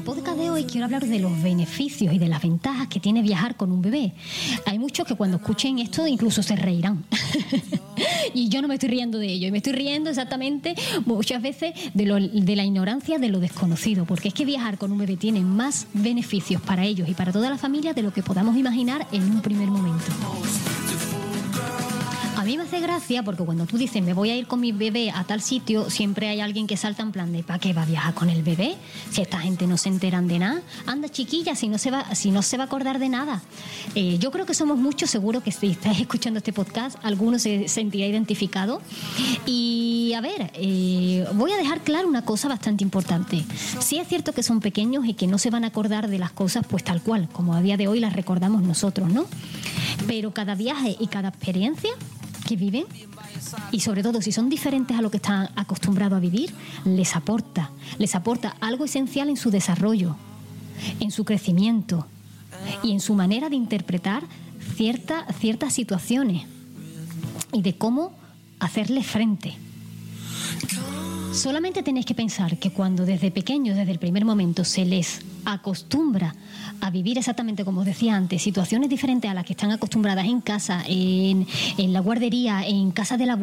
el podcast de hoy quiero hablar de los beneficios y de las ventajas que tiene viajar con un bebé. Hay muchos que cuando escuchen esto incluso se reirán. Y yo no me estoy riendo de ello. Y me estoy riendo exactamente muchas veces de la ignorancia de lo desconocido. Porque es que viajar con un bebé tiene más beneficios para ellos y para toda la familia de lo que podamos imaginar en un primer momento. A mí me hace gracia porque cuando tú dices me voy a ir con mi bebé a tal sitio, siempre hay alguien que salta en plan de ¿para qué va a viajar con el bebé? Si esta gente no se enteran de nada. Anda, chiquilla, si no se va a acordar de nada. Yo creo que somos muchos, seguro que si estáis escuchando este podcast, alguno se sentirá identificado. Y a ver, voy a dejar claro una cosa bastante importante. Sí es cierto que son pequeños y que no se van a acordar de las cosas pues tal cual, como a día de hoy las recordamos nosotros, ¿no? Pero cada viaje y cada experiencia que viven, y sobre todo si son diferentes a lo que están acostumbrados a vivir, les aporta algo esencial en su desarrollo, en su crecimiento y en su manera de interpretar ciertas situaciones y de cómo hacerles frente. Solamente tenéis que pensar que cuando desde pequeños, desde el primer momento, se les acostumbra a vivir exactamente como os decía antes, situaciones diferentes a las que están acostumbradas en casa, en la guardería, en casa de la abuela,